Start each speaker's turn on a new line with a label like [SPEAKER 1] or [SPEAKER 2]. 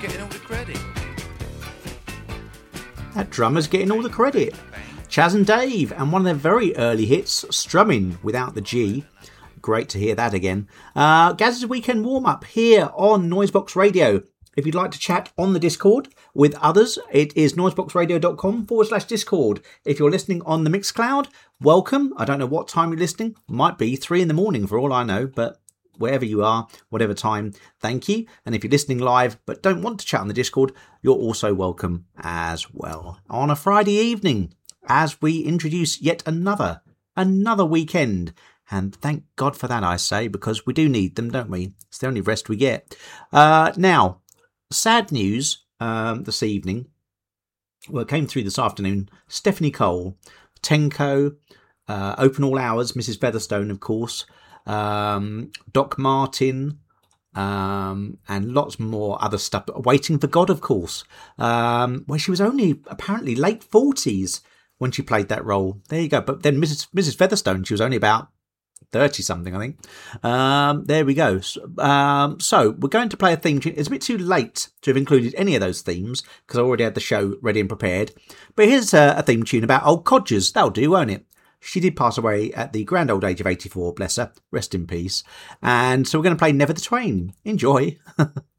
[SPEAKER 1] getting all the credit.
[SPEAKER 2] That drummer's getting all the credit. Chaz and Dave, and one of their very early hits, Strumming without the G. Great to hear that again. Gaz's weekend warm-up here on Noisebox Radio. If you'd like to chat on the Discord with others, it is noiseboxradio.com/Discord. If you're listening on the Mixcloud, welcome. I don't know what time you're listening. Might be 3 a.m. for all I know, but wherever you are, whatever time, thank you. And if you're listening live but don't want to chat on the Discord, you're also welcome as well. On a Friday evening, as we introduce yet another weekend. And thank God for that, I say, because we do need them, don't we? It's the only rest we get. Now, sad news this evening. Well, it came through this afternoon. Stephanie Cole, Tenko, Open All Hours, Mrs. Featherstone, of course, Doc Martin, and lots more other stuff. Waiting for God, of course, where she was only apparently late 40s when she played that role. There you go. But then Mrs. Featherstone, she was only about 30-something, I think. There we go. So we're going to play a theme tune. It's a bit too late to have included any of those themes because I already had the show ready and prepared. But here's a theme tune about old codgers. That'll do, won't it? She did pass away at the grand old age of 84, bless her. Rest in peace. And so we're going to play Never the Twain. Enjoy.